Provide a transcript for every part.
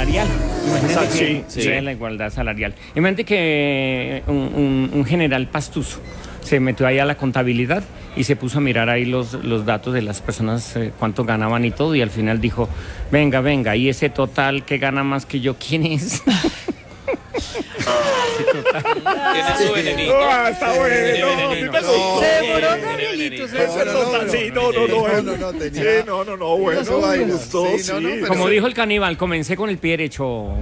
salarial. Imagínate que Sí. la igualdad salarial. Imagínate que un general Pastuso se metió ahí a la contabilidad y se puso a mirar ahí los datos de las personas, cuánto ganaban y todo, y al final dijo, venga, y ese total que gana más que yo, ¿quién es? Tiene su venenito. Está bueno. Se demoró Gabrielito. No, bueno. Eso va y Gustó, sí, no, sí. pero- Como dijo el caníbal, comencé con el pie derecho.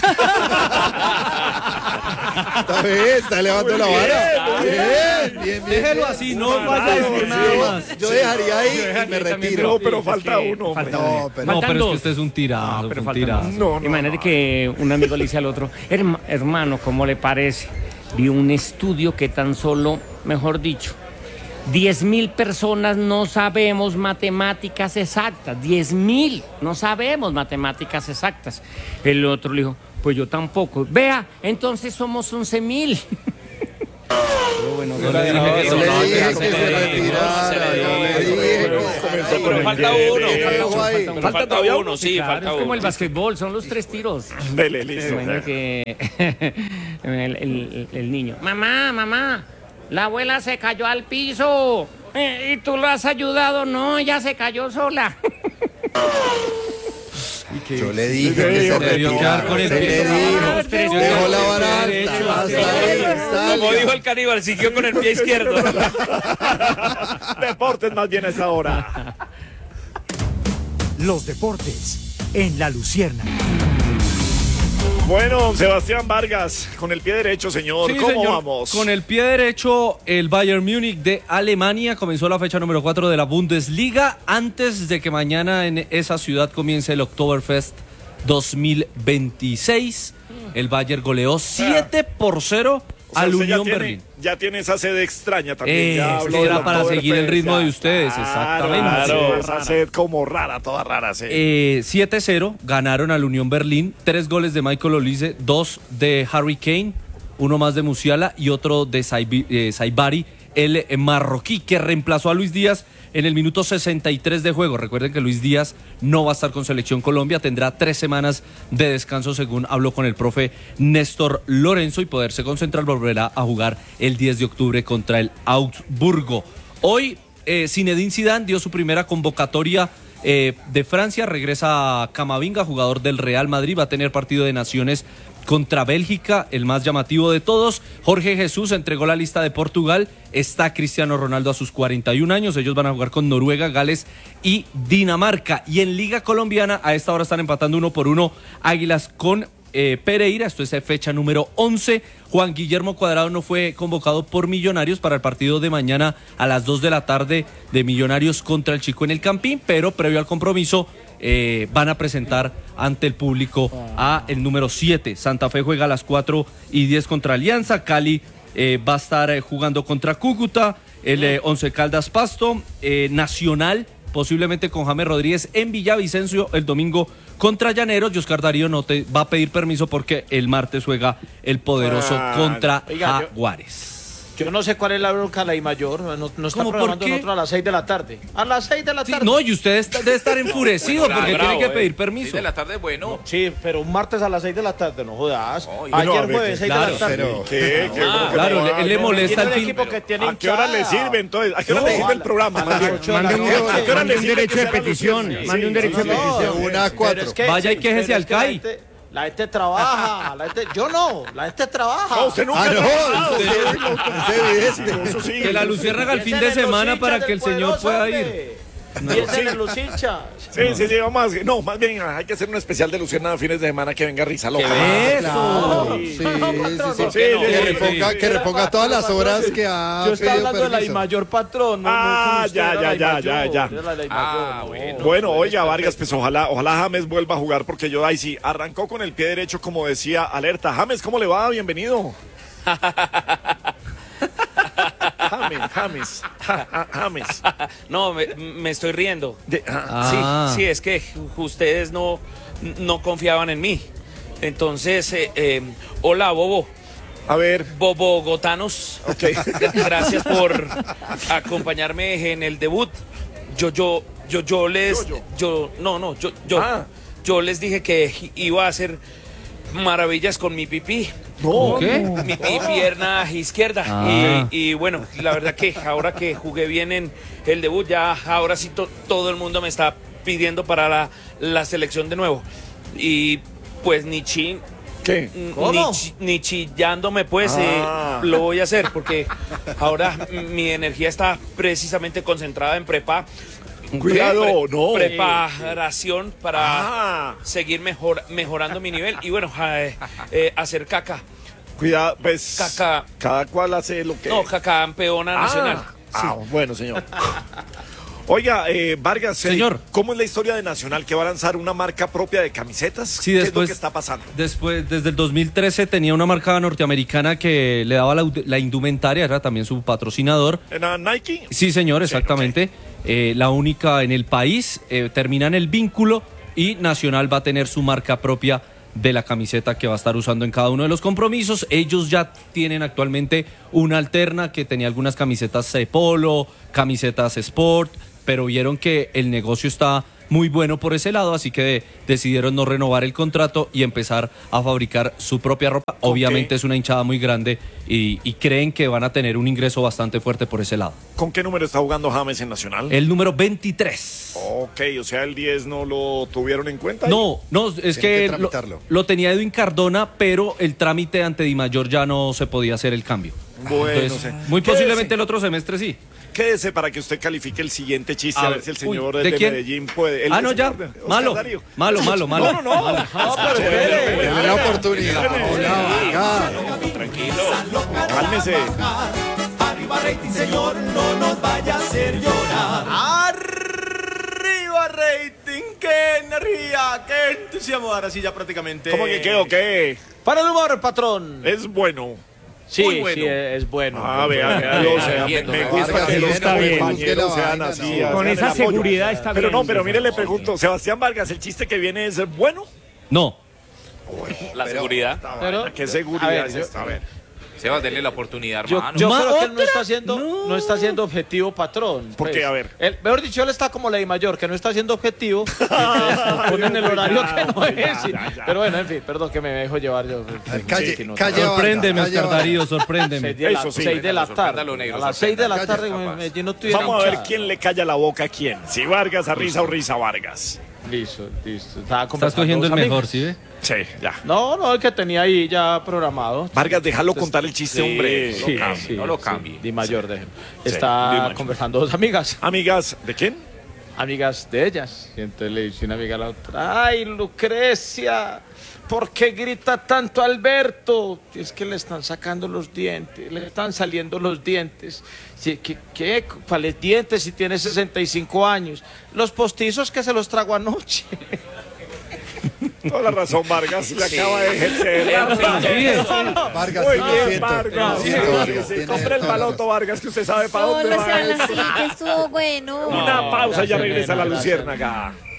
Está bien, está elevando la vara. Bien. Déjelo así, no vaya a decir nada más. Yo dejaría ahí y me retiro. No, pero falta uno. No, pero No, pero es dos. que usted es un tirado, Pero un faltan tirado. dos. No. Imagínate que un amigo le dice al otro, hermano, ¿cómo le parece? Vi un estudio que tan solo, mejor dicho, 10.000 personas no sabemos matemáticas exactas. 10.000 no sabemos matemáticas exactas. El otro le dijo, pues yo tampoco. Vea, entonces somos 11.000. Yo le dije que Yo le no, dije que que se se le retirara. Yo le dije que- Pero falta uno. Dejo ahí. Falta todavía uno, sí, Claro, falta es como el uno. basquetbol, son los 3 tiros. Dele, listo. Bueno, que el niño, mamá, la abuela se cayó al piso. ¿Y tú lo has ayudado? No, ella se cayó sola. Yo le dije que se debió quedar con el retirara. Se le pie. dijo. Dejó la vara alta. Hasta ahí. Como dijo el caníbal, siguió con el pie izquierdo. Deportes más bien a esa hora. Los deportes en La Lucierna. Bueno, Sebastián Vargas, con el pie derecho, señor. Sí, ¿Cómo señor. vamos? Con el pie derecho, el Bayern Múnich de Alemania comenzó la fecha número 4 de la Bundesliga antes de que mañana en esa ciudad comience el Oktoberfest 2026. El Bayern goleó 7-0 O sea, al usted Unión Berlín. Ya tiene esa sede extraña también. Ya habló Era del para seguir el Oktoberfest, ritmo ya. de ustedes, exactamente. Claro, esa sed como rara, toda rara, sí. 7-0 ganaron al Unión Berlín, 3 goles de Michael Olise, 2 de Harry Kane, uno más de Musiala y otro de Saibari, el marroquí, que reemplazó a Luis Díaz en el minuto 63 de juego. Recuerden que Luis Díaz no va a estar con Selección Colombia, tendrá 3 semanas de descanso según habló con el profe Néstor Lorenzo, y poderse concentrar, volverá a jugar el 10 de octubre contra el Augsburgo. Hoy Zinedine Zidane dio su primera convocatoria de Francia, regresa a Camavinga, jugador del Real Madrid, va a tener partido de Naciones contra Bélgica, el más llamativo de todos. Jorge Jesús entregó la lista de Portugal, está Cristiano Ronaldo a sus 41 años, ellos van a jugar con Noruega, Gales y Dinamarca. Y en Liga Colombiana a esta hora están empatando 1-1 Águilas con Pereira, esto es fecha número 11. Juan Guillermo Cuadrado no fue convocado por Millonarios para el partido de mañana a las 2 de la tarde de Millonarios contra el Chico en el Campín, pero previo al compromiso van a presentar ante el público a el número 7. Santa Fe juega a las 4:10 contra Alianza. Cali va a estar jugando contra Cúcuta. El Once Caldas Pasto. Nacional posiblemente con James Rodríguez en Villavicencio el domingo contra Llaneros. Y Oscar Darío no te va a pedir permiso porque el martes juega el poderoso contra Jaguares. Yo no sé cuál es la bronca de la I mayor. No está ¿Cómo, programando por qué? nosotros a las 6 de la tarde. A las 6 de la Sí, tarde. no, y usted debe estar enfurecido Bueno, porque bravo, tiene que pedir permiso. 6 de la tarde, bueno. Sí, pero un martes a las 6 de la tarde, no jodas. Ay, no, a Ayer ver, jueves, 6 claro, de la tarde. pero- ¿Qué? ¿Cómo que Claro, no? él le molesta el Tiene un fin. equipo que tiene ¿A qué hora le hinchada. sirve entonces? ¿A qué hora le sirve el programa? A las 8 de la Mande un, noche. ¿A qué hora mande le un sirve derecho que de sea la petición. Lucierna? Mande un derecho de No, petición. Una a Pero 4. es que- Vaya y sí, quéjese pero al es que la CAI. gente- La gente trabaja, yo no, la gente trabaja. No, usted nunca ha no, trabajado. es evidente. Eso sí. Que la Luciérnaga al fin de semana para que el señor pueda ir. Piensen en los hinchas. Sí, vamos a... No, más bien hay que hacer un especial de Luciana a fines de semana que venga Risa Loca. Eso. Sí, Sí, que reponga todas las horas que ha Yo estaba pedido hablando de la I permiso. mayor patrón. No, Ah, no con usted, ya, era la I ya, mayor, ya. era la I Ah, mayor, no. Bueno, oiga, Vargas, pues ojalá James vuelva a jugar, porque yo ahí sí arrancó con el pie derecho, como decía Alerta. James, ¿cómo le va? Bienvenido. James. No, me estoy riendo. Ah. Sí, es que ustedes no confiaban en mí. Entonces, hola, Bobo. A ver, Bogotanos. ok. Gracias por acompañarme en el debut. Yo yo les dije que iba a hacer maravillas con mi pipí. ¿Qué? Mi pierna izquierda. Ah. Y bueno, la verdad que ahora que jugué bien en el debut, ya ahora sí todo el mundo me está pidiendo para la selección de nuevo. Y pues ni chillándome pues lo voy a hacer, porque ahora mi energía está precisamente concentrada en Cuidado, no. preparación para seguir mejorando mi nivel y bueno, hacer caca. Cuidado, pues. Caca. Cada cual hace lo que. No, campeona nacional. Bueno, señor. Oiga, Vargas, Señor. ¿cómo es la historia de Nacional que va a lanzar una marca propia de camisetas? Sí, ¿Qué después, es lo que está pasando? Desde el 2013 tenía una marca norteamericana que le daba la indumentaria, era también su patrocinador. ¿En Nike? Sí, señor, exactamente. La única en el país, terminan el vínculo y Nacional va a tener su marca propia de la camiseta que va a estar usando en cada uno de los compromisos. Ellos ya tienen actualmente una alterna que tenía algunas camisetas polo, camisetas sport, pero vieron que el negocio está muy bueno por ese lado, así que decidieron no renovar el contrato y empezar a fabricar su propia ropa. Obviamente es una hinchada muy grande y creen que van a tener un ingreso bastante fuerte por ese lado. ¿Con qué número está jugando James en Nacional? El número 23. Ok, o sea, el 10 no lo tuvieron en cuenta. No, es que tramitarlo. lo tenía Edwin Cardona, pero el trámite ante Di Mayor ya no se podía hacer el cambio. Bueno, Entonces, muy posiblemente el otro semestre sí. Quédese para que usted califique el siguiente chiste, a ver si el señor ¿de de quién? Medellín puede. No, ya. Oscar Malo. Darío. Malo. No, pero Dele la oportunidad. Hola, Vargas. Tranquilo. Cálmese. Arriba rating, señor, no nos vaya a hacer llorar. Arriba rating, qué energía, qué entusiasmo. Ahora sí ya prácticamente. ¿Cómo que qué o qué? Para el humor, patrón. Es bueno. Sí, muy bueno. sí, es bueno. Me gusta que los está bien. compañeros sean así. Con sean esa el apoyo. seguridad está Pero bien. no, pero mire, le pregunto, Sebastián Vargas, ¿el chiste que viene es bueno? No. La seguridad. Pero, ¿Qué seguridad a ver, es esta? A ver. Sebas, denle la oportunidad, Yo hermano. creo que él no está siendo objetivo, patrón. ¿Por qué? A ver. Mejor dicho, él está como ley mayor, que no está siendo objetivo. Ponen el horario que no es. ya. Pero bueno, en fin, perdón que me dejo llevar yo. Calle, Sí, no, calle. Sorpréndeme, Vargas, Oscar calle, Darío, sorpréndeme. 6 de la Sorpréndalo, tarde. negro, A las 6 de la sorpréndalo. tarde Capaz. yo no tuviera Vamos a ver hinchada. quién le calla la boca a quién. Si Vargas a Risa o Risa a Vargas. Listo. Estás cogiendo el mejor, ¿sí ve? Sí, ya. No, el que tenía ahí ya programado. Vargas, déjalo contar el chiste, hombre. No lo cambie. Di mayor, déjeme. Sí, Está Di mayor. conversando dos amigas. Amigas, ¿de quién? Amigas de ellas. Y entonces le dice una amiga a la otra: ¡ay, Lucrecia! ¿Por qué grita tanto Alberto? Es que le están sacando los dientes, le están saliendo los dientes. Sí, ¿qué? ¿Cuáles dientes si tiene 65 años? Los postizos que se los trago anoche. Toda la razón, Vargas. Le acaba de ejercer. Vargas, Muy sí, lo bien, siento. Vargas. Lo siento, Vargas. Sí, Tiene compre el toda la baloto, Vargas, que usted sabe para dónde Hola, va. Sala, sí, que estuvo bueno. Una pausa, ya gracias, regresa la nena, Luciérnaga.